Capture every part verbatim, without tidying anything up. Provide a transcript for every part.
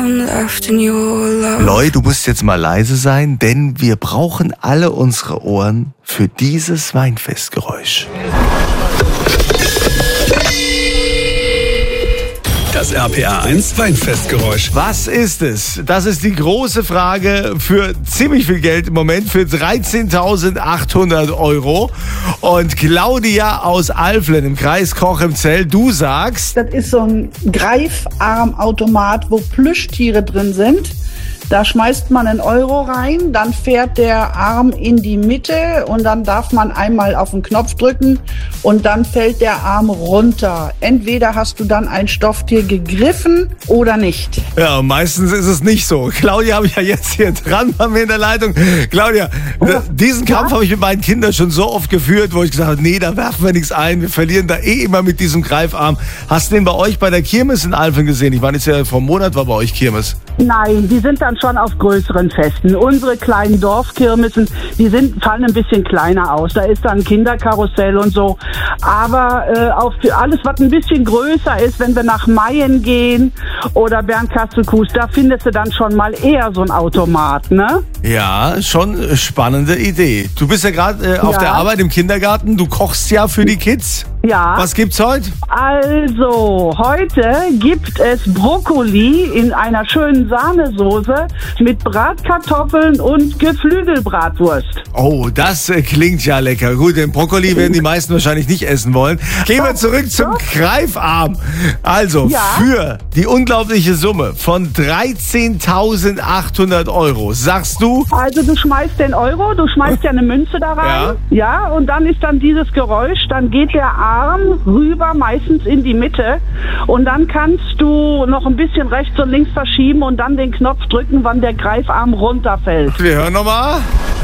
Loy, du musst jetzt mal leise sein, denn wir brauchen alle unsere Ohren für dieses Weinfestgeräusch. Das R P R eins Weinfestgeräusch. Was ist es? Das ist die große Frage für ziemlich viel Geld im Moment, für dreizehntausendachthundert Euro. Und Claudia aus Alflen im Kreis Cochem-Zell, du sagst... Das ist so ein Greifarmautomat, wo Plüschtiere drin sind. Da schmeißt man einen Euro rein, dann fährt der Arm in die Mitte und dann darf man einmal auf den Knopf drücken und dann fällt der Arm runter. Entweder hast du dann ein Stofftier gegriffen oder nicht. Ja, meistens ist es nicht so. Claudia habe ich ja jetzt hier dran bei mir in der Leitung. Claudia, ja. diesen Kampf ja? habe ich mit meinen Kindern schon so oft geführt, wo ich gesagt habe, nee, da werfen wir nichts ein. Wir verlieren da eh immer mit diesem Greifarm. Hast du den bei euch bei der Kirmes in Alflen gesehen? Ich meine, jetzt ja vor einem Monat war bei euch Kirmes. Nein, die sind dann schon auf größeren Festen. Unsere kleinen Dorfkirmesen, die sind, fallen ein bisschen kleiner aus. Da ist dann Kinderkarussell und so. Aber äh, auf alles, was ein bisschen größer ist, wenn wir nach Mayen gehen oder Bernkastel-Kues, da findest du dann schon mal eher so ein Automat, ne? Ja, schon spannende Idee. Du bist ja gerade äh, auf Ja. der Arbeit im Kindergarten. Du kochst ja für die Kids. Ja. Was gibt's heute? Also, heute gibt es Brokkoli in einer schönen Sahnesoße mit Bratkartoffeln und Geflügelbratwurst. Oh, das äh, klingt ja lecker. Gut, den Brokkoli werden die meisten wahrscheinlich nicht essen wollen. Gehen wir zurück zum Greifarm. Also, Ja. für die unglaubliche Summe von dreizehntausendachthundert Euro, sagst du, Also du schmeißt den Euro, du schmeißt ja eine Münze da rein. Ja. Ja, und dann ist dann dieses Geräusch, dann geht der Arm rüber, meistens in die Mitte. Und dann kannst du noch ein bisschen rechts und links verschieben und dann den Knopf drücken, wann der Greifarm runterfällt. wir hören nochmal.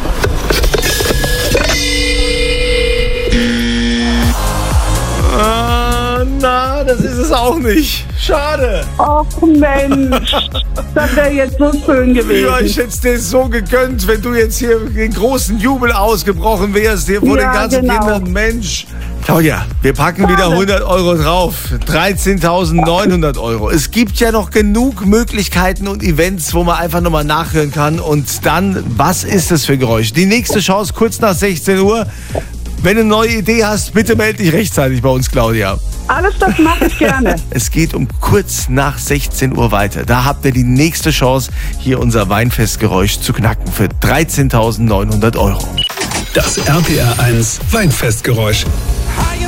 Ah, na, das ist es auch nicht. Schade. Och Mensch, das wäre jetzt so schön gewesen. Ja, ich hätte es dir so gegönnt, wenn du jetzt hier den großen Jubel ausgebrochen wärst, hier vor Ja, den ganzen genau. Kindern. Mensch. Claudia, wir packen wieder hundert Euro drauf. dreizehntausendneunhundert Euro. Es gibt ja noch genug Möglichkeiten und Events, wo man einfach nochmal nachhören kann. Und dann, was ist das für Geräusch? Die nächste Chance kurz nach sechzehn Uhr. Wenn du eine neue Idee hast, bitte melde dich rechtzeitig bei uns, Claudia. Alles, das mache ich gerne. Es geht um kurz nach sechzehn Uhr weiter. Da habt ihr die nächste Chance, hier unser Weinfestgeräusch zu knacken für dreizehntausendneunhundert Euro. Das R P R eins Weinfestgeräusch.